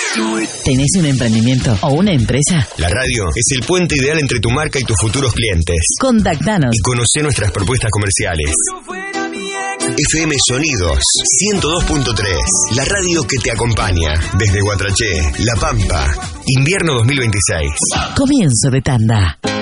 ¿Tenés un emprendimiento o una empresa? La radio es el puente ideal entre tu marca y tus futuros clientes. Contactanos Y conocé nuestras propuestas comerciales. FM Sonidos 102.3, la radio que te acompaña desde Guatraché, La Pampa, invierno 2026. Comienzo de tanda.